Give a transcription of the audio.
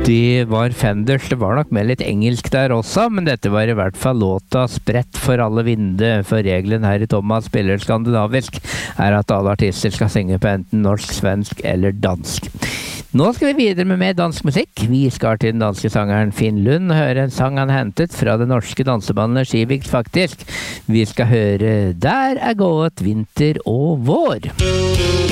Det var Fenders, det var nok med litt engelsk der også, men dette var i hvert fall låta Spredt for alle vinde, for regelen her i Thomas spiller skandinavisk er at alle artister skal synge på enten norsk, svensk eller dansk. Nå skal vi videre med mer dansk musikk. Vi skal til den danske sangeren Finn Lund og høre en sang han hentet fra det norske dansebandet Skivik faktisk. Vi skal høre Der er gått vinter og vår.